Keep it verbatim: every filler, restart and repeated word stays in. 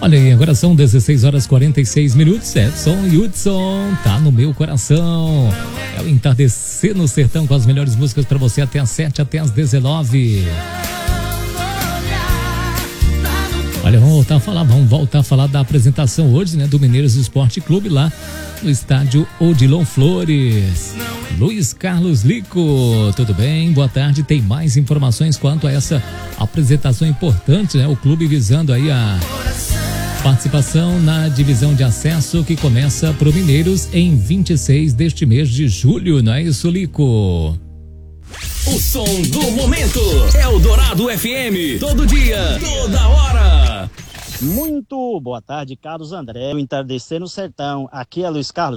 Olha aí, agora são dezesseis horas e quarenta e seis minutos. Edson e Hudson, tá no meu coração. É o Entardecer no Sertão com as melhores músicas pra você até às sete, até às dezenove. Olha, vamos voltar a falar, vamos voltar a falar da apresentação hoje, né, do Mineiros Esporte Clube lá no estádio Odilon Flores. Luiz Carlos Lico, tudo bem? Boa tarde, tem mais informações quanto a essa apresentação importante, né? O clube visando aí a participação na divisão de acesso que começa pro Mineiros em vinte e seis deste mês de julho, não é isso, Lico? O som do momento é o Dourado F M, todo dia, toda hora. Muito boa tarde, Carlos André, o Entardecer no Sertão. Aqui é Luiz Carlos